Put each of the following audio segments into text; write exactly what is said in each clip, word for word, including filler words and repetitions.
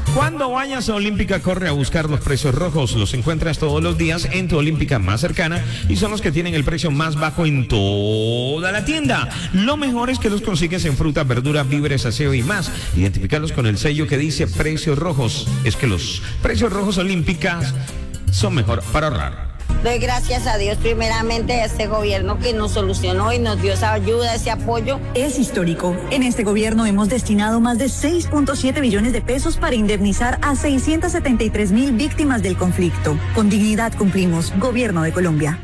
Cuando vayas a Olímpica, corre a buscar los precios rojos. Los encuentras todos los días en tu Olímpica más cercana y son los que tienen el precio más bajo en toda la tienda. Lo mejor es que los consigues en fruta, verdura, víveres, aseo y más. Identificarlos con el sello que dice precios rojos. Es que los precios rojos Olímpicas son mejor para ahorrar. Doy gracias a Dios primeramente a este gobierno que nos solucionó y nos dio esa ayuda, ese apoyo. Es histórico. En este gobierno hemos destinado más de seis punto siete billones de pesos para indemnizar a seiscientas setenta y tres mil víctimas del conflicto. Con dignidad cumplimos. Gobierno de Colombia.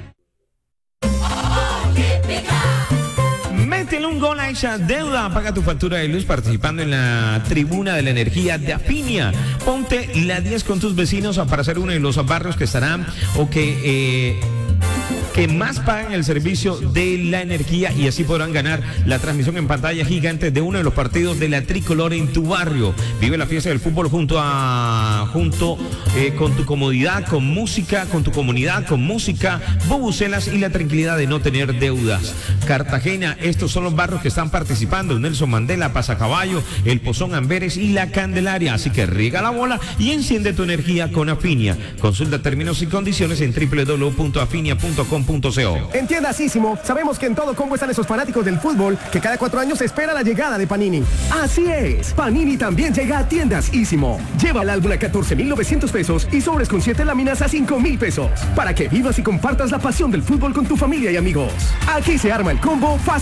Métele un gol a esa deuda. Paga tu factura de luz participando en la tribuna de la energía de Afinia. Ponte la diez con tus vecinos para ser uno de los barrios que estarán o que... Eh, que más pagan el servicio de la energía y así podrán ganar la transmisión en pantalla gigante de uno de los partidos de la tricolor en tu barrio. Vive la fiesta del fútbol junto a junto eh, con tu comodidad, con música, con tu comunidad, con música, bubucelas y la tranquilidad de no tener deudas. Cartagena, estos son los barrios que están participando: Nelson Mandela, Pasacaballo, El Pozón, Amberes y La Candelaria. Así que riega la bola y enciende tu energía con Afinia. Consulta términos y condiciones en doble u doble u doble u punto afinia punto com punto co. En Tiendas Ísimo, sabemos que en todo combo están esos fanáticos del fútbol que cada cuatro años espera la llegada de Panini. Así es, Panini también llega a Tiendas Ísimo. Lleva el álbum a catorce mil novecientos pesos y sobres con siete láminas a cinco mil pesos. Para que vivas y compartas la pasión del fútbol con tu familia y amigos. Aquí se arma el combo fácil